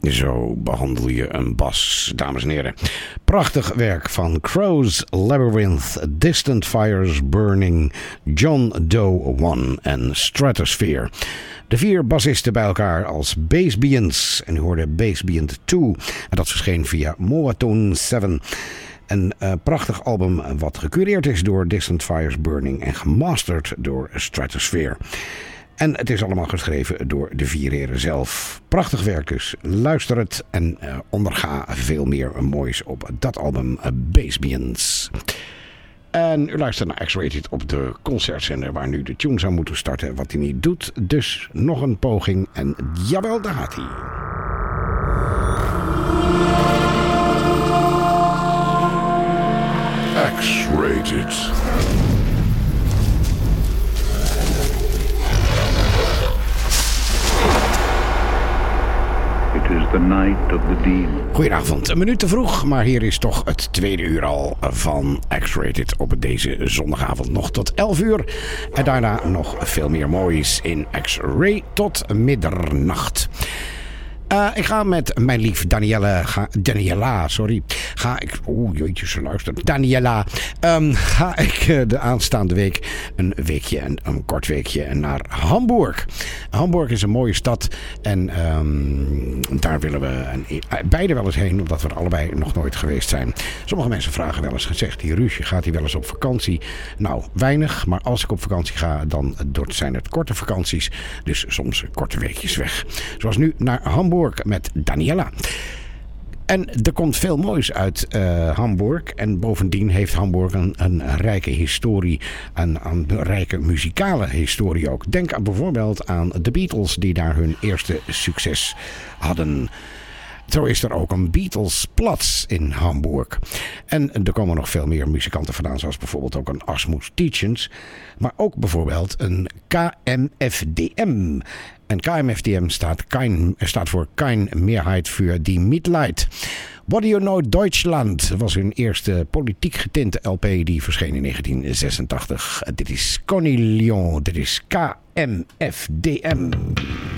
Zo behandel je een bas, dames en heren. Prachtig werk van Crow's Labyrinth, Distant Fires Burning, John Doe 1 en Stratosphere. De 4 bassisten bij elkaar als Bassbians. En u hoorde Bassbian 2. En dat verscheen via Moatone 7. Een prachtig album wat gecureerd is door Distant Fires Burning en gemasterd door Stratosphere. En het is allemaal geschreven door de 4 heren zelf. Prachtig werk dus. Luister het en onderga veel meer moois op dat album Bassbians. En u luistert naar X-Rated op de concertzender waar nu de tune zou moeten starten wat hij niet doet. Dus nog een poging en jawel, daar gaat hij. X-Rated. It is the night of the demon. Goedenavond, een minuut te vroeg, maar hier is toch het tweede uur al van X-Rated op deze zondagavond nog tot 11 uur. En daarna nog veel meer moois in X-Ray tot middernacht. Ik ga met mijn lief Daniela, jeetje, ze luistert. Daniela, ga ik de aanstaande week een kort weekje naar Hamburg. Hamburg is een mooie stad en daar willen we beide wel eens heen, omdat we er allebei nog nooit geweest zijn. Sommige mensen vragen wel eens gezegd, die Ruusje, gaat hij wel eens op vakantie? Nou, weinig, maar als ik op vakantie ga, dan zijn het korte vakanties, dus soms korte weekjes weg. Zoals nu naar Hamburg met Daniela. En er komt veel moois uit Hamburg. En bovendien heeft Hamburg een rijke historie. Een rijke muzikale historie ook. Denk bijvoorbeeld aan de Beatles die daar hun eerste succes hadden. Zo is er ook een Beatles-plaats in Hamburg. En er komen nog veel meer muzikanten vandaan, zoals bijvoorbeeld ook een Asmus Tietjens. Maar ook bijvoorbeeld een KMFDM. En KMFDM staat voor Kein Mehrheit für die Mitleid. What Do You Know Deutschland was hun eerste politiek getinte LP die verscheen in 1986. Dit is Connie Lyon, dit is KMFDM.